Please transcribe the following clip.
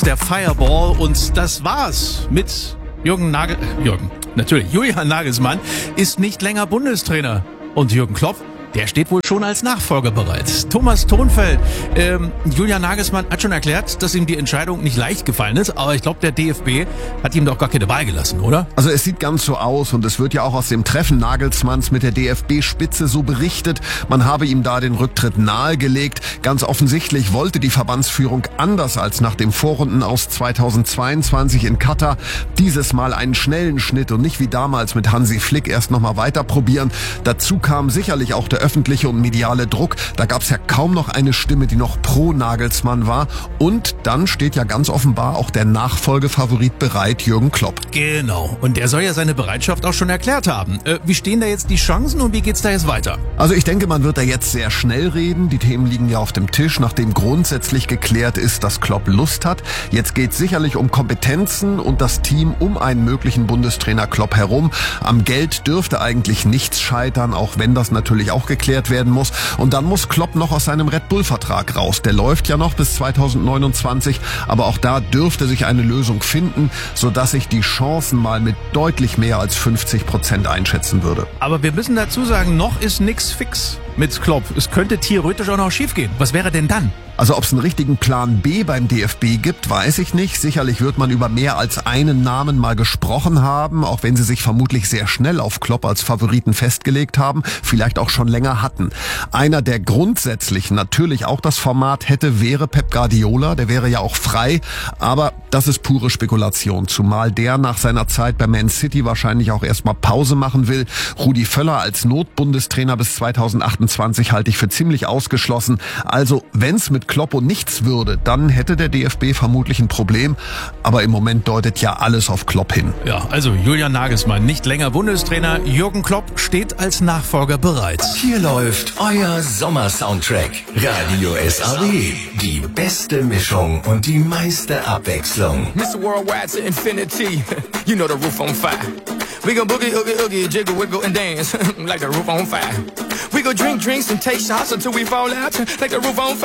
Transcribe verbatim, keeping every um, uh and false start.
der Fireball. Und das war's mit Jürgen Nagel... Jürgen, natürlich, Julian Nagelsmann ist nicht länger Bundestrainer. Und Jürgen Klopp, der steht wohl schon als Nachfolger bereit. Thomas Thonfeld, ähm, Julian Nagelsmann hat schon erklärt, dass ihm die Entscheidung nicht leicht gefallen ist, aber ich glaube, der D F B hat ihm doch gar keine Wahl gelassen, oder? Also es sieht ganz so aus und es wird ja auch aus dem Treffen Nagelsmanns mit der D F B-Spitze so berichtet, man habe ihm da den Rücktritt nahegelegt. Ganz offensichtlich wollte die Verbandsführung anders als nach dem Vorrunden aus zweitausendzweiundzwanzig in Katar dieses Mal einen schnellen Schnitt und nicht wie damals mit Hansi Flick erst nochmal weiter probieren. Dazu kam sicherlich auch der öffentliche und mediale Druck. Da gab es ja kaum noch eine Stimme, die noch pro Nagelsmann war. Und dann steht ja ganz offenbar auch der Nachfolgefavorit bereit, Jürgen Klopp. Genau. Und der soll ja seine Bereitschaft auch schon erklärt haben. Äh, wie stehen da jetzt die Chancen und wie geht's da jetzt weiter? Also ich denke, man wird da jetzt sehr schnell reden. Die Themen liegen ja auf dem Tisch, nachdem grundsätzlich geklärt ist, dass Klopp Lust hat. Jetzt geht es sicherlich um Kompetenzen und das Team um einen möglichen Bundestrainer Klopp herum. Am Geld dürfte eigentlich nichts scheitern, auch wenn das natürlich auch geklärt werden muss. Und dann muss Klopp noch aus seinem Red Bull-Vertrag raus. Der läuft ja noch bis zweitausendneunundzwanzig, aber auch da dürfte sich eine Lösung finden, sodass ich die Chancen mal mit deutlich mehr als fünfzig Prozent einschätzen würde. Aber wir müssen dazu sagen, noch ist nix fix mit Klopp. Es könnte theoretisch auch noch schief gehen. Was wäre denn dann? Also ob es einen richtigen Plan B beim D F B gibt, weiß ich nicht. Sicherlich wird man über mehr als einen Namen mal gesprochen haben, auch wenn sie sich vermutlich sehr schnell auf Klopp als Favoriten festgelegt haben, vielleicht auch schon länger hatten. Einer, der grundsätzlich natürlich auch das Format hätte, wäre Pep Guardiola. Der wäre ja auch frei, aber das ist pure Spekulation, zumal der nach seiner Zeit bei Man City wahrscheinlich auch erstmal Pause machen will. Rudi Völler als Notbundestrainer bis zweitausendachtundzwanzig halte ich für ziemlich ausgeschlossen. Also wenn's mit Kloppo nichts würde, dann hätte der D F B vermutlich ein Problem. Aber im Moment deutet ja alles auf Klopp hin. Ja, also Julian Nagelsmann, nicht länger Bundestrainer. Jürgen Klopp steht als Nachfolger bereit. Hier läuft euer Sommersoundtrack. Radio S A W. Die beste Mischung und die meiste Abwechslung. Mister Worldwide to infinity. You know the roof on fire. We go boogie, oogie, oogie, jiggle, wiggle and dance like the roof on fire. We go drink drinks and take shots until we fall out like the roof on fire.